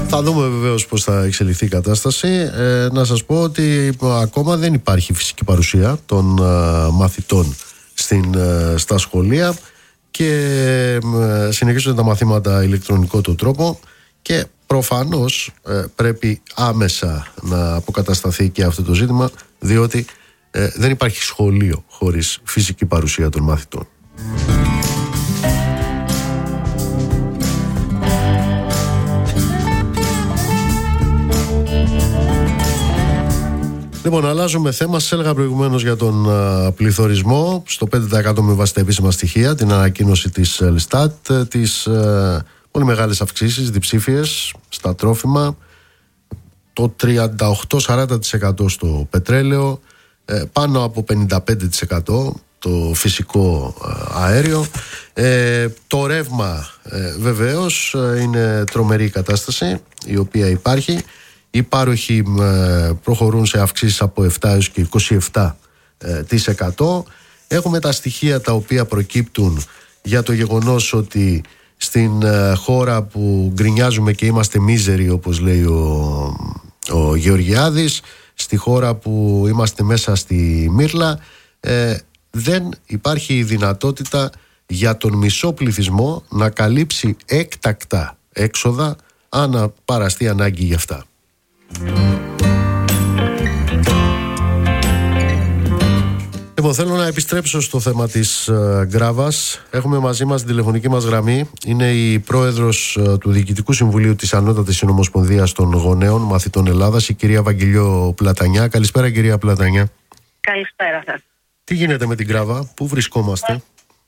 Θα δούμε βεβαίως πώς θα εξελιχθεί η κατάσταση. Να σας πω ότι ακόμα δεν υπάρχει φυσική παρουσία των μαθητών στα σχολεία και συνεχίζονται τα μαθήματα ηλεκτρονικό του τρόπο και προφανώς πρέπει άμεσα να αποκατασταθεί και αυτό το ζήτημα, διότι δεν υπάρχει σχολείο χωρίς φυσική παρουσία των μαθητών. Λοιπόν, αλλάζουμε θέμα. Σας έλεγα προηγουμένως για τον πληθωρισμό στο 5% με βάση τα επίσημα στοιχεία, την ανακοίνωση της Ελστάτ, τις πολύ μεγάλες αυξήσεις διψήφιες στα τρόφιμα, το 38-40% στο πετρέλαιο, πάνω από 55% το φυσικό αέριο. Το ρεύμα βεβαίως είναι τρομερή η κατάσταση η οποία υπάρχει. Οι πάροχοι προχωρούν σε αυξήσεις από 7 έως και 27%. Έχουμε τα στοιχεία τα οποία προκύπτουν για το γεγονός ότι στην χώρα που γκρινιάζουμε και είμαστε μίζεροι, όπως λέει ο Γεωργιάδης, στη χώρα που είμαστε μέσα στη μύρλα, δεν υπάρχει η δυνατότητα για τον μισό πληθυσμό να καλύψει έκτακτα έξοδα αν παραστεί ανάγκη γι' αυτά. Λοιπόν, θέλω να επιστρέψω στο θέμα της Γκράβας. Έχουμε μαζί μας την τηλεφωνική μας γραμμή. Είναι η πρόεδρος του Διοικητικού Συμβουλίου της Ανώτατης Συνομοσπονδίας των Γονέων Μαθητών Ελλάδας, η κυρία Βαγγελιό Πλατανιά. Καλησπέρα, κυρία Πλατανιά. Καλησπέρα σας. Τι γίνεται με την Γκράβα, πού βρισκόμαστε?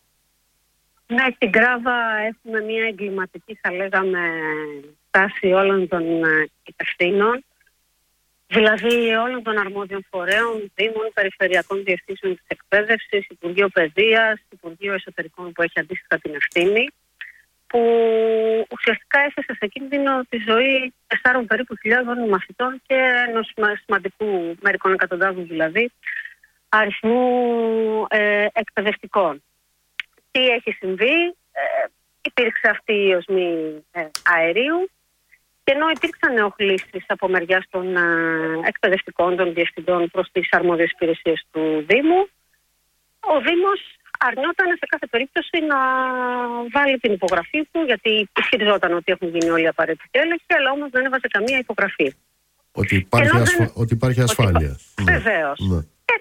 Ναι, στην Γκράβα έχουμε μια εγκληματική, θα λέγαμε, στάση όλων των υπευθύνων. Δηλαδή όλων των αρμόδιων φορέων, δήμων, περιφερειακών διευθύνσεων της εκπαίδευσης, Υπουργείο Παιδείας, Υπουργείο Εσωτερικών που έχει αντίστοιχα την ευθύνη, που ουσιαστικά έθεσε σε κίνδυνο τη ζωή 4 περίπου χιλιάδων μαθητών και ενός σημαντικού, μερικών εκατοντάδων δηλαδή, αριθμού εκπαιδευτικών. Τι έχει συμβεί? Υπήρξε αυτή η οσμή αερίου. Και ενώ υπήρξαν ενοχλήσεις από μεριάς των εκπαιδευτικών, των διευθυντών προς τις αρμόδιες υπηρεσίες του Δήμου, ο Δήμος αρνιόταν σε κάθε περίπτωση να βάλει την υπογραφή του, γιατί ισχυριζόταν ότι έχουν γίνει όλοι οι απαραίτητοι έλεγχοι, αλλά όμως δεν έβαζε καμία υπογραφή. Ότι υπάρχει ασφάλεια. Βεβαίως. Ναι.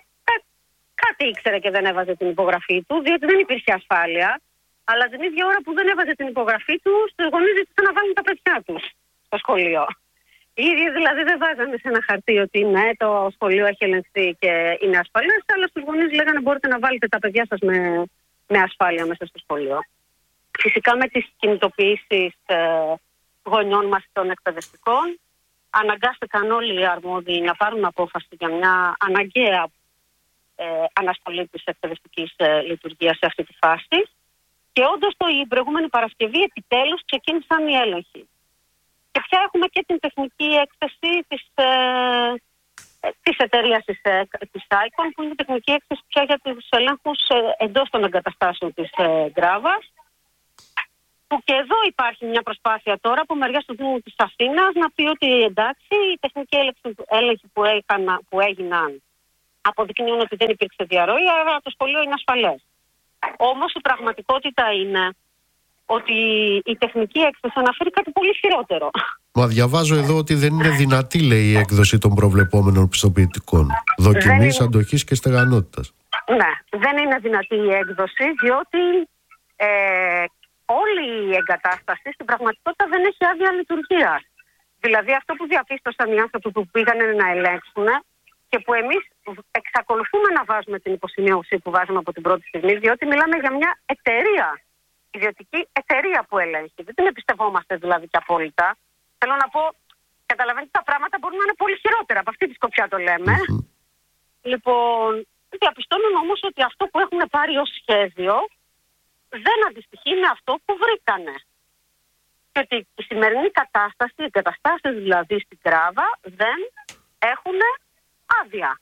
Κάτι ήξερε και δεν έβαζε την υπογραφή του, διότι δεν υπήρχε ασφάλεια, αλλά την ίδια ώρα που δεν έβαζε την υπογραφή του, στους γονείς ζήτησαν να βάλουν τα παιδιά τους στο σχολείο. Οι ίδιοι δηλαδή δεν βάζανε σε ένα χαρτί ότι ναι, το σχολείο έχει ελεγχθεί και είναι ασφαλές, αλλά στους γονείς λέγανε μπορείτε να βάλετε τα παιδιά σας με ασφάλεια μέσα στο σχολείο. Φυσικά με τις κινητοποιήσεις γονιών μαθητών εκπαιδευτικών, αναγκάστηκαν όλοι οι αρμόδιοι να πάρουν απόφαση για μια αναγκαία αναστολή της εκπαιδευτικής λειτουργίας σε αυτή τη φάση. Και όντως η προηγούμενη Παρασκευή επιτέλους ξεκίνησαν οι έλεγχοι. Και πια έχουμε και την τεχνική έκθεση της εταιρείας της ICON, που είναι η τεχνική έκθεση πια για τους ελέγχους εντός των εγκαταστάσεων της Γκράβας. Που και εδώ υπάρχει μια προσπάθεια τώρα από μεριά του Δήμου της Αθήνας να πει ότι εντάξει, οι τεχνικοί έλεγχοι που έγιναν αποδεικνύουν ότι δεν υπήρξε διαρροή, άρα το σχολείο είναι ασφαλές. Όμως η πραγματικότητα είναι ότι η τεχνική έκθεση αναφέρει κάτι πολύ χειρότερο. Μα διαβάζω εδώ ότι δεν είναι δυνατή, λέει, η έκδοση των προβλεπόμενων πιστοποιητικών δοκιμής, αντοχής και στεγανότητας. Ναι, δεν είναι δυνατή η έκδοση, διότι όλη η εγκατάσταση στην πραγματικότητα δεν έχει άδεια λειτουργίας. Δηλαδή αυτό που διαπίστωσαν οι άνθρωποι που πήγανε να ελέγξουν και που εμείς εξακολουθούμε να βάζουμε την υποσημείωση που βάζουμε από την πρώτη στιγμή, διότι μιλάμε για μια εταιρεία, ιδιωτική εταιρεία που ελέγχει. Δεν την εμπιστευόμαστε δηλαδή και απόλυτα. Θέλω να πω, καταλαβαίνετε, τα πράγματα μπορούν να είναι πολύ χειρότερα. Από αυτή τη σκοπιά το λέμε. Λοιπόν, διαπιστώνουν όμως ότι αυτό που έχουν πάρει ως σχέδιο δεν αντιστοιχεί με αυτό που βρήκανε. Και ότι η σημερινή κατάσταση, οι εγκαταστάσεις δηλαδή στην Γκράβα, δεν έχουν άδεια.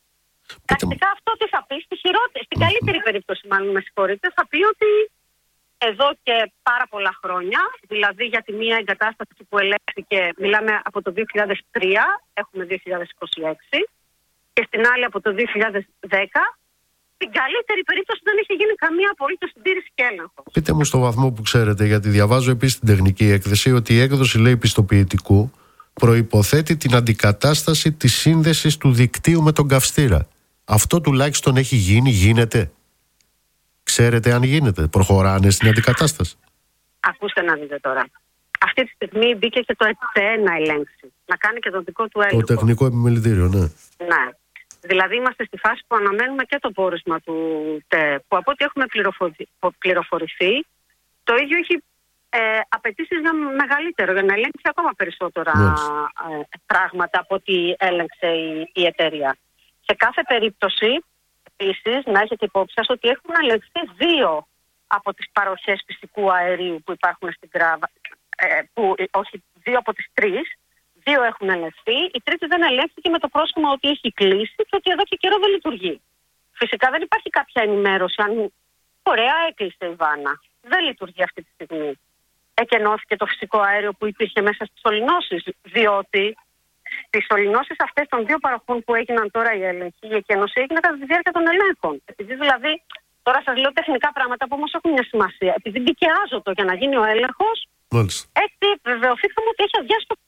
Πρακτικά αυτό τι θα πει, στην καλύτερη περίπτωση μάλλον, με συγχωρείτε, θα πει ότι εδώ και πάρα πολλά χρόνια. Δηλαδή για τη μία εγκατάσταση που ελέγχθηκε, μιλάμε από το 2003, έχουμε 2026, και στην άλλη από το 2010. Στην καλύτερη περίπτωση δεν έχει γίνει καμία απολύτως συντήρηση και έλεγχο. Πείτε μου στο βαθμό που ξέρετε, γιατί διαβάζω επίσης την τεχνική έκθεση, ότι η έκδοση, λέει, πιστοποιητικού προϋποθέτει την αντικατάσταση της σύνδεσης του δικτύου με τον καυστήρα. Αυτό τουλάχιστον έχει γίνει, γίνεται? Ξέρετε αν γίνεται? Προχωράνε στην αντικατάσταση? Ακούστε να δείτε τώρα. Αυτή τη στιγμή μπήκε και το ΕΤΕ να ελέγξει, να κάνει και το δικό του έλεγχο. Το τεχνικό επιμελητήριο, ναι. Ναι. Δηλαδή είμαστε στη φάση που αναμένουμε και το πόρισμα του ΤΕ, που από ό,τι έχουμε πληροφορηθεί, το ίδιο έχει απαιτήσεις για μεγαλύτερο, για να ελέγξει ακόμα περισσότερα πράγματα από ό,τι έλεγξε η εταιρεία. Σε κάθε περίπτωση, επίσης, να έχετε υπόψη σας ότι έχουν ελεγχθεί 2 από τις παροχές φυσικού αερίου που υπάρχουν στην Κράβα, όχι 2 από τις 3, 2 έχουν ελεγχθεί, η τρίτη δεν ελέγχθηκε με το πρόσχημα ότι έχει κλείσει και ότι εδώ και καιρό δεν λειτουργεί. Φυσικά δεν υπάρχει κάποια ενημέρωση αν ωραία έκλεισε η βάνα. Δεν λειτουργεί αυτή τη στιγμή. Εκενώθηκε το φυσικό αέριο που υπήρχε μέσα στις σωληνώσεις, διότι στις σωληνώσεις αυτές των 2 παροχών που έγιναν τώρα οι έλεγχοι, η εκένωση έγινε κατά τη διάρκεια των ελέγχων. Επειδή δηλαδή, τώρα σας λέω τεχνικά πράγματα που όμως έχουν μια σημασία. Επειδή μπήκε άζωτο για να γίνει ο έλεγχος, έτσι βεβαιωθήκαμε ότι έχει αδειάσει το.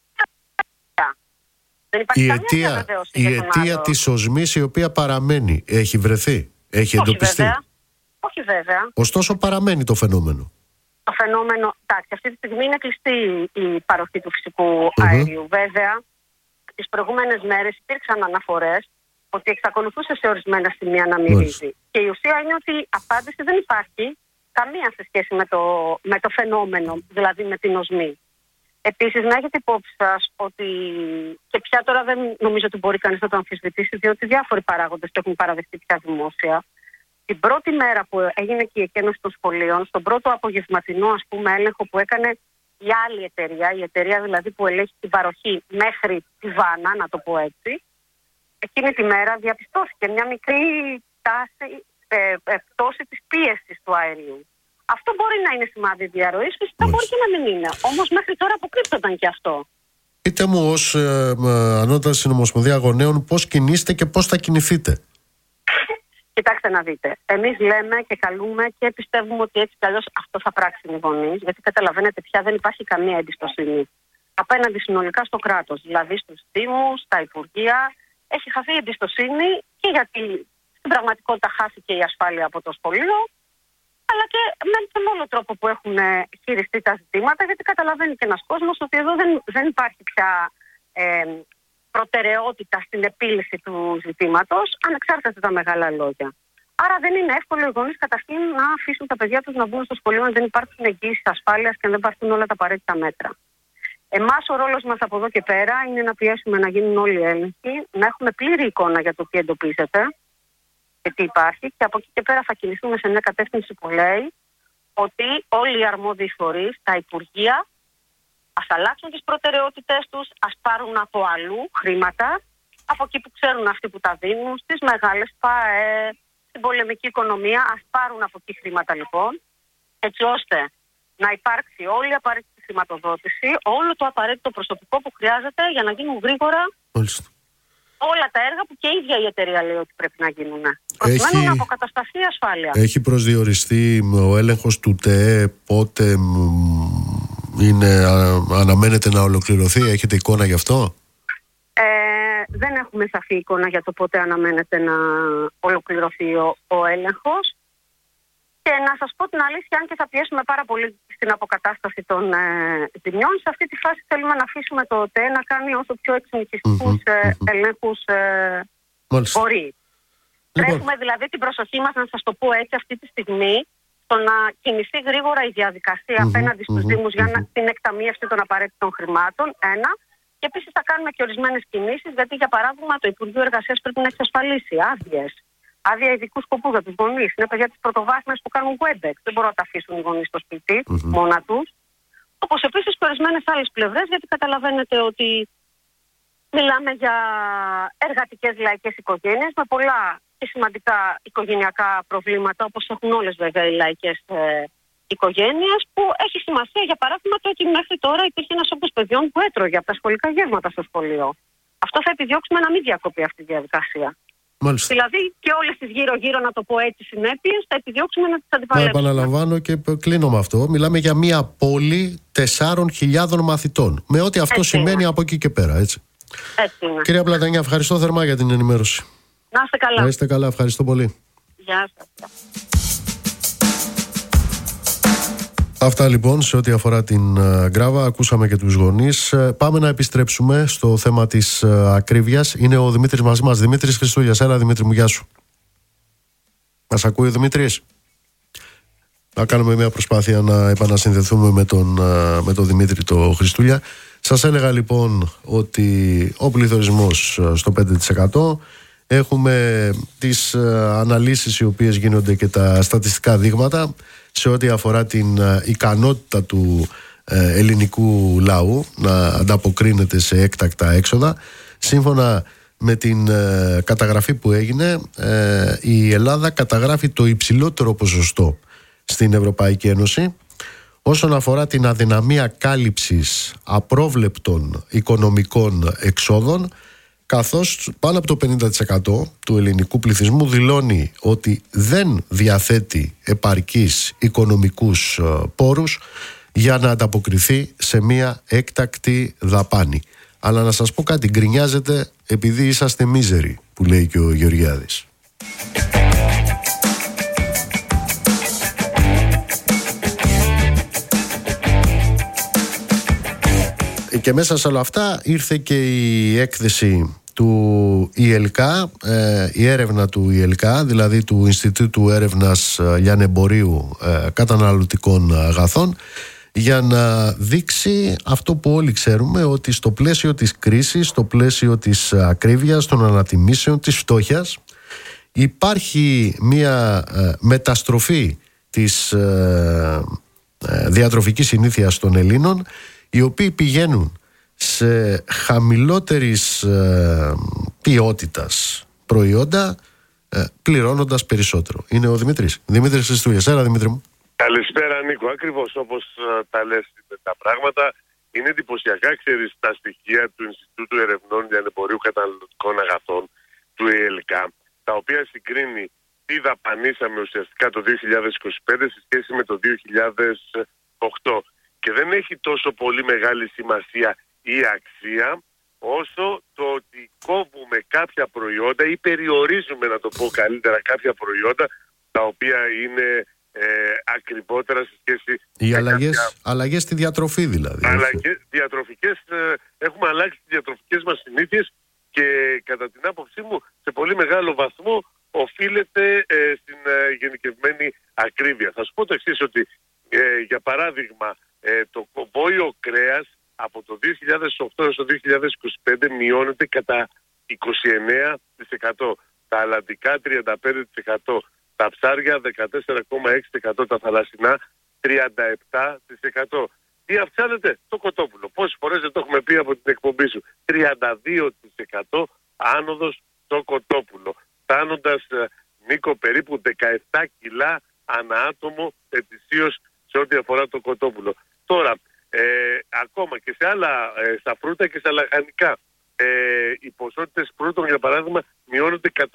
Δεν υπάρχει η αιτία της οσμής, η οποία παραμένει, έχει βρεθεί, έχει εντοπιστεί? Όχι βέβαια. Ωστόσο παραμένει το φαινόμενο. Το φαινόμενο, εντάξει, αυτή τη στιγμή είναι κλειστή η παροχή του φυσικού αερίου. Βέβαια, τις προηγούμενες μέρες υπήρξαν αναφορές ότι εξακολουθούσε σε ορισμένα σημεία να μυρίζει. Και η ουσία είναι ότι απάντηση δεν υπάρχει καμία σε σχέση με το φαινόμενο, δηλαδή με την οσμή. Επίσης, να έχετε υπόψη σας ότι, και πια τώρα δεν νομίζω ότι μπορεί κανείς να το αμφισβητήσει, διότι διάφοροι παράγοντες το έχουν παραδεχτεί πια δημόσια. Την πρώτη μέρα που έγινε και η εκένωση των σχολείων, στον πρώτο απογευματινό, ας πούμε, έλεγχο που έκανε η άλλη εταιρεία, η εταιρεία δηλαδή που ελέγχει την παροχή μέχρι τη βάνα, να το πω έτσι, εκείνη τη μέρα διαπιστώθηκε μια μικρή πτώση της πίεσης του αερίου. Αυτό μπορεί να είναι σημάδι διαρροής, φυσικά μπορεί και να μην είναι. Όμως μέχρι τώρα αποκρύπτονταν και αυτό. Πείτε μου, ως ανώτατη συνομοσπονδία γονέων, πώς κινείστε και πώς θα κινηθείτε? Κοιτάξτε να δείτε. Εμείς λέμε και καλούμε και πιστεύουμε ότι έτσι κι αλλιώς αυτό θα πράξουν οι γονείς, γιατί καταλαβαίνετε πια δεν υπάρχει καμία εμπιστοσύνη απέναντι συνολικά στο κράτος, δηλαδή στους δήμους, στα υπουργεία. Έχει χαθεί η εμπιστοσύνη και γιατί στην πραγματικότητα χάθηκε η ασφάλεια από το σχολείο, αλλά και με τον όλο τρόπο που έχουν χειριστεί τα ζητήματα, γιατί καταλαβαίνει και ένας κόσμος ότι εδώ δεν υπάρχει πια προτεραιότητα στην επίλυση του ζητήματος, ανεξάρτητα τα μεγάλα λόγια. Άρα δεν είναι εύκολο οι γονείς καταρχήν να αφήσουν τα παιδιά τους να μπουν στο σχολείο αν δεν υπάρχουν εγγύησεις ασφάλειας και αν δεν υπάρχουν όλα τα απαραίτητα μέτρα. Εμάς ο ρόλος μας από εδώ και πέρα είναι να πιέσουμε να γίνουν όλοι οι έλεγχοι, να έχουμε πλήρη εικόνα για το τι εντοπίζεται και τι υπάρχει, και από εκεί και πέρα θα κινηθούμε σε μια κατεύθυνση που λέει ότι όλοι οι αρμόδιοι φορείς, τα υπουργεία, ας αλλάξουν τις προτεραιότητές τους, ας πάρουν από αλλού χρήματα, από εκεί που ξέρουν αυτοί που τα δίνουν, στις μεγάλες ΠΑΕ, στην πολεμική οικονομία, ας πάρουν από εκεί χρήματα λοιπόν, έτσι ώστε να υπάρξει όλη η απαραίτητη χρηματοδότηση, όλο το απαραίτητο προσωπικό που χρειάζεται για να γίνουν γρήγορα όλα τα έργα που και η ίδια η εταιρεία λέει ότι πρέπει να γίνουν. Προκειμένου να αποκατασταθεί η ασφάλεια. Έχει προσδιοριστεί ο έλεγχος του ΤΕ πότε αναμένεται να ολοκληρωθεί? Έχετε εικόνα γι' αυτό? Δεν έχουμε σαφή εικόνα για το πότε αναμένεται να ολοκληρωθεί ο έλεγχος. Και να σας πω την αλήθεια, αν και θα πιέσουμε πάρα πολύ στην αποκατάσταση των ζημιών, σε αυτή τη φάση θέλουμε να αφήσουμε το ΟΤΕ να κάνει όσο πιο εξενικιστικούς ελέγχους μπορεί. Τρέχουμε δηλαδή την προσοχή μας, να σας το πω έτσι αυτή τη στιγμή, στο να κινηθεί γρήγορα η διαδικασία απέναντι στους Δήμους για την εκταμείευση των απαραίτητων χρημάτων, ένα. Και επίσης θα κάνουμε και ορισμένες κινήσεις, γιατί για παράδειγμα το Υπουργείο Εργασίας πρέπει να εξασφαλίσει άδειες. Άδεια ειδικού σκοπού για τους γονείς. Είναι παιδιά της πρωτοβάθμιας που κάνουν WebEx. Δεν μπορούν να τα αφήσουν οι γονείς στο σπίτι μόνα τους. Όπως επίσης και ορισμένες άλλες πλευρές, γιατί καταλαβαίνετε ότι μιλάμε για εργατικές λαϊκές οικογένειες με πολλά και σημαντικά οικογενειακά προβλήματα, όπως έχουν όλες βέβαια οι λαϊκές οικογένειας, που έχει σημασία, για παράδειγμα, το ότι μέχρι τώρα υπήρχε ένας όγκος παιδιών που έτρωγε από τα σχολικά γεύματα στο σχολείο. Αυτό θα επιδιώξουμε να μην διακοπεί αυτή τη διαδικασία. Μάλιστα. Δηλαδή και όλες τις γύρω-γύρω, να το πω έτσι, συνέπειες θα επιδιώξουμε να τις αντιπαλέψουμε. Επαναλαμβάνω και κλείνω με αυτό. Μιλάμε για μια πόλη 4.000 μαθητών. Με ό,τι αυτό έτσι σημαίνει είναι. από εκεί και πέρα, έτσι. Έτσι είναι. Κυρία Πλατανιά, ευχαριστώ θερμά για την ενημέρωση. Να είστε καλά. Να είστε καλά, ευχαριστώ πολύ. Γεια σας. Αυτά λοιπόν σε ό,τι αφορά την Γκράβα. Ακούσαμε και τους γονείς. Πάμε να επιστρέψουμε στο θέμα της ακρίβειας. Είναι ο Δημήτρης μαζί μας. Δημήτρης Χριστούλιας. Έλα Δημήτρη μου, γεια σου. Μας ακούει ο Δημήτρης? Να κάνουμε μια προσπάθεια να επανασυνδεθούμε με τον Δημήτρη το Χριστούλια. Σας έλεγα λοιπόν ότι ο πληθωρισμός στο 5%. Έχουμε τις αναλύσεις οι οποίες γίνονται και τα στατιστικά δείγματα σε ό,τι αφορά την ικανότητα του ελληνικού λαού να ανταποκρίνεται σε έκτακτα έξοδα. Σύμφωνα με την καταγραφή που έγινε, η Ελλάδα καταγράφει το υψηλότερο ποσοστό στην Ευρωπαϊκή Ένωση όσον αφορά την αδυναμία κάλυψης απρόβλεπτων οικονομικών εξόδων, καθώς πάνω από το 50% του ελληνικού πληθυσμού δηλώνει ότι δεν διαθέτει επαρκείς οικονομικούς πόρους για να ανταποκριθεί σε μια έκτακτη δαπάνη. Αλλά να σας πω κάτι, γκρινιάζετε επειδή είσαστε μίζεροι, που λέει και ο Γεωργιάδης. Και μέσα σε όλα αυτά ήρθε και η έκθεση του ΙΕΛΚΑ, η έρευνα του ΙΕΛΚΑ, δηλαδή του Ινστιτούτου Έρευνας Λιανεμπορίου Καταναλωτικών Αγαθών, για να δείξει αυτό που όλοι ξέρουμε, ότι στο πλαίσιο της κρίσης, στο πλαίσιο της ακρίβειας, των ανατιμήσεων, της φτώχειας, υπάρχει μια μεταστροφή της διατροφικής συνήθειας των Ελλήνων, οι οποίοι πηγαίνουν σε χαμηλότερης ποιότητας προϊόντα, πληρώνοντας περισσότερο. Είναι ο Δημήτρης Χριστούλιας. Έλα Δημήτρη μου. Καλησπέρα Νίκο. Ακριβώς όπως τα λες τα πράγματα, είναι εντυπωσιακά, ξέρεις, τα στοιχεία του Ινστιτούτου Ερευνών Λιανεμπορίου Καταναλωτικών Αγαθών, του ΙΕΛΚΑ, τα οποία συγκρίνει τι δαπανίσαμε ουσιαστικά το 2025 σε σχέση με το 2008. Και δεν έχει τόσο πολύ μεγάλη σημασία η αξία, όσο το ότι κόβουμε κάποια προϊόντα ή περιορίζουμε, να το πω καλύτερα, κάποια προϊόντα τα οποία είναι ακριβότερα σε σχέση οι αλλαγές στη διατροφή δηλαδή. Αλλαγές διατροφικές, έχουμε αλλάξει τις διατροφικές μας συνήθειες και κατά την άποψή μου σε πολύ μεγάλο βαθμό οφείλεται στην γενικευμένη ακρίβεια. Θα σου πω το εξής, ότι για παράδειγμα το βόηο κρέας από το 2008 έως το 2025 μειώνεται κατά 29%, τα αλλαντικά 35%, τα ψάρια 14,6%, τα θαλασσινά 37%. Τι αυξάνεται? Το κοτόπουλο. Πόσες φορές δεν το έχουμε πει από την εκπομπή σου? 32% άνοδος το κοτόπουλο, φτάνοντας, Νίκο, περίπου 17 κιλά ανά άτομο ετησίως σε ό,τι αφορά το κοτόπουλο. Τώρα, ακόμα και σε άλλα, στα φρούτα και στα λαχανικά, οι ποσότητες φρούτων, για παράδειγμα, μειώνονται κατά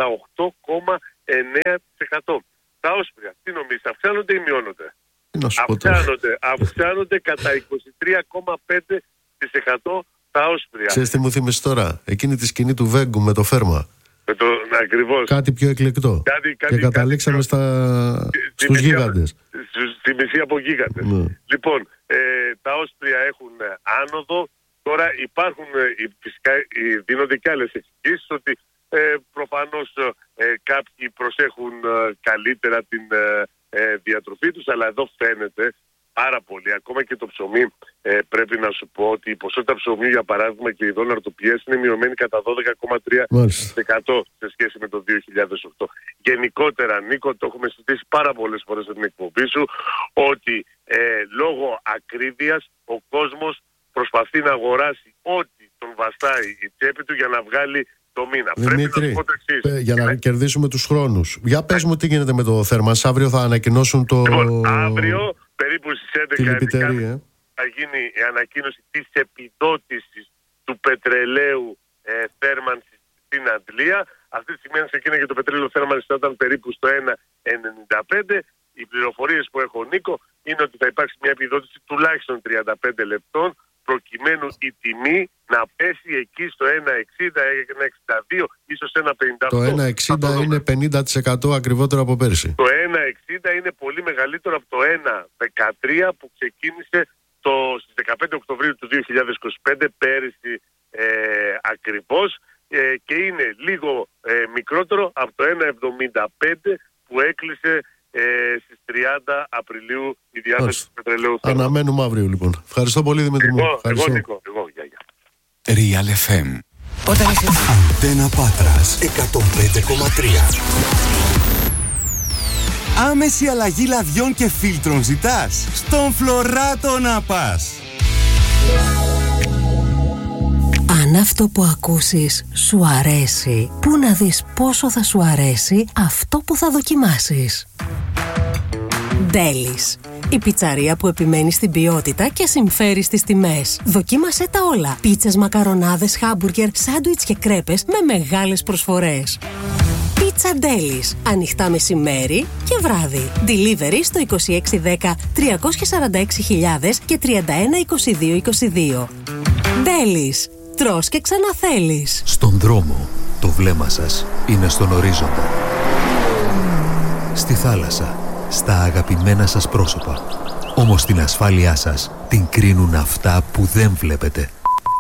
8,9%. Τα όσπρια, τι νομίζεις, αυξάνονται ή μειώνονται? Αυξάνονται κατά 23,5% τα όσπρια. Ξέρεις τι μου θύμισες τώρα? Εκείνη τη σκηνή του Βέγκου με το φέρμα. Ακριβώς. Κάτι πιο εκλεκτό. Και καταλήξαμε στους γίγαντες. Στη μισή από γίγαντες. Ναι. Λοιπόν, τα όσπρια έχουν άνοδο. Τώρα υπάρχουν, φυσικά δίνονται και άλλες εξηγήσεις, ότι προφανώς κάποιοι προσέχουν καλύτερα την διατροφή τους, αλλά εδώ φαίνεται πάρα πολύ. Ακόμα και το ψωμί, πρέπει να σου πω ότι η ποσότητα ψωμιού, για παράδειγμα, και οι δόναρτοπιές είναι μειωμένη κατά 12,3% σε σχέση με το 2008. Γενικότερα, Νίκο, το έχουμε συζητήσει πάρα πολλές φορές στην εκπομπή σου, ότι λόγω ακρίβειας ο κόσμος προσπαθεί να αγοράσει ό,τι τον βαστάει η τσέπη του για να βγάλει το μήνα. Δημήτρη, πρέπει να πω το εξής, για να κερδίσουμε τους χρόνους. Για πες μου τι γίνεται με το θέρμανς. Αύριο θα ανακοινώσουν το... Λοιπόν, αύριο 11 θα γίνει η ανακοίνωση της επιδότησης του πετρελαίου θέρμανσης στην Αντλία. Αυτή τη στιγμή, αν ξεκίνησε το πετρέλαιο θέρμανσης, ήταν περίπου στο 1,95. Οι πληροφορίες που έχω, Νίκο, είναι ότι θα υπάρξει μια επιδότηση τουλάχιστον 35 λεπτών, προκειμένου η τιμή να πέσει εκεί στο 1,60, 1,62, ίσως 1,58. Το 1,60 είναι 50% ακριβότερο από πέρσι. Το 1,60 είναι πολύ μεγαλύτερο από το 1,13 που ξεκίνησε στις 15 Οκτωβρίου του 2025, πέρυσι ακριβώς, και είναι λίγο μικρότερο από το 1,75 που έκλεισε στις 30 Απριλίου η διάθεση του πετρελαίου. Αναμένουμε αύριο, λοιπόν. Ευχαριστώ πολύ, Δημήτρη μου. Εγώ, Νίκο. Γεια. Real FM. Αντένα Πάτρας 105,3. Άμεση αλλαγή λαδιών και φίλτρων ζητάς? Στον Φλωράτο να πας. Αν αυτό που ακούσεις σου αρέσει, πού να δεις πόσο θα σου αρέσει αυτό που θα δοκιμάσεις. Ντέλις, η πιτσαρία που επιμένει στην ποιότητα και συμφέρει στις τιμές. Δοκίμασέ τα όλα. Πίτσες, μακαρονάδες, χάμπουργκερ, σάντουιτς και κρέπες με μεγάλες προσφορές. Πίτσα Ντέλις. Ανοιχτά μεσημέρι και βράδυ. Delivery στο 2610 346.000 και 312222. Ντέλις. Τρως και ξαναθέλεις. Στον δρόμο, το βλέμμα σας είναι στον ορίζοντα. Στη θάλασσα, στα αγαπημένα σας πρόσωπα. Όμως την ασφάλειά σας την κρίνουν αυτά που δεν βλέπετε.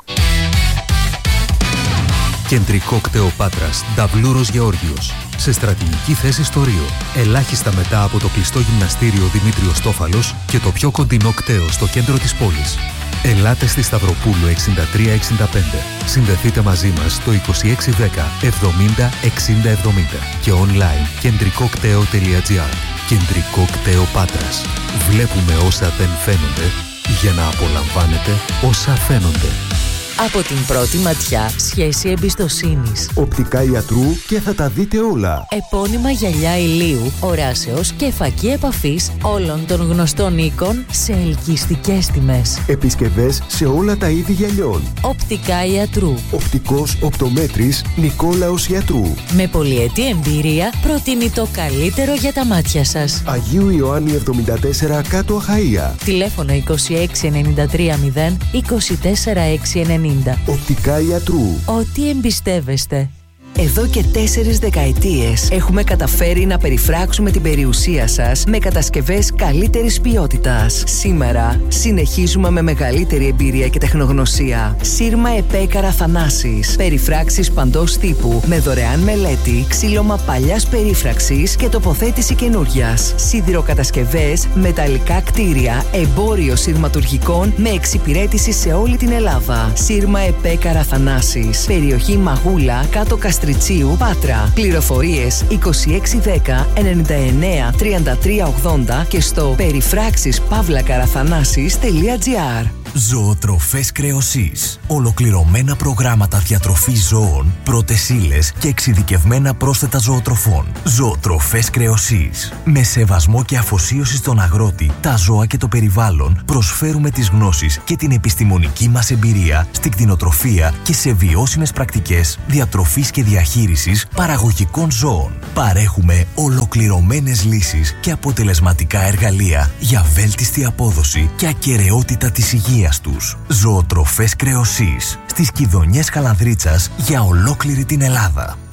Κεντρικό κτέο Πάτρας, Νταβλούρος Γεώργιος. Σε στρατηγική θέση στο Ρίο. Ελάχιστα μετά από το κλειστό γυμναστήριο Δημήτριος Τόφαλος και το πιο κοντινό κτέο στο κέντρο της πόλης. Ελάτε στη Σταυροπούλου 6365. Συνδεθείτε μαζί μας στο 2610 70 60 70 και online κεντρικοκτέο.gr. Κεντρικό κτέο Πάτρας. Βλέπουμε όσα δεν φαίνονται για να απολαμβάνετε όσα φαίνονται. Από την πρώτη ματιά, σχέση εμπιστοσύνης. Οπτικά ιατρού και θα τα δείτε όλα. Επώνυμα γυαλιά ηλίου, οράσεως και φακή επαφής όλων των γνωστών οίκων σε ελκυστικές τιμές. Επισκευές σε όλα τα είδη γυαλιών. Οπτικά ιατρού. Οπτικός οπτομέτρης Νικόλαος Ιατρού. Με πολυετή εμπειρία προτείνει το καλύτερο για τα μάτια σας. Αγίου Ιωάννη 74 κάτω Αχαΐα. Τηλέφωνο 2693 0 24 690. Οπτικά ιατρού. Ό,τι εμπιστεύεστε. Εδώ και 4 δεκαετίες έχουμε καταφέρει να περιφράξουμε την περιουσία σας με κατασκευές καλύτερης ποιότητας. Σήμερα συνεχίζουμε με μεγαλύτερη εμπειρία και τεχνογνωσία. Σύρμα ΕΠΕ Καραθανάσης. Περιφράξεις παντός τύπου με δωρεάν μελέτη, ξύλωμα παλιάς περίφραξης και τοποθέτηση καινούριας. Σιδηροκατασκευές, μεταλλικά κτίρια, εμπόριο σειρματουργικών με εξυπηρέτηση σε όλη την Ελλάδα. Σύρμα ΕΠΕ Καραθανάσης. Περιοχή Μαγούλα, κάτω Καστριτσίου, Πάτρα. Πληροφορίες 2610 99 33 80 και στο περιφράξεις-καραθανάσης.gr. Ζωοτροφές Κρεοσής. Ολοκληρωμένα προγράμματα διατροφής ζώων, πρώτες ύλες και εξειδικευμένα πρόσθετα ζωοτροφών. Ζωοτροφές Κρεοσής. Με σεβασμό και αφοσίωση στον αγρότη, τα ζώα και το περιβάλλον, προσφέρουμε τις γνώσεις και την επιστημονική μας εμπειρία στην κτηνοτροφία και σε βιώσιμες πρακτικές διατροφής και διαχείρισης παραγωγικών ζώων. Παρέχουμε ολοκληρωμένες λύσεις και αποτελεσματικά εργαλεία για βέλτιστη απόδοση και ακεραιότητα της υγείας τους. Ζωοτροφές Κρεοσής. Στις Κιδωνιές Καλανδρίτσας για ολόκληρη την Ελλάδα.